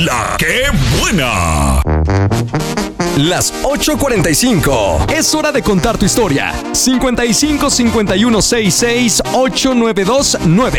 La que buena. Las 8:45. Es hora de contar tu historia. 55 51 66 8929.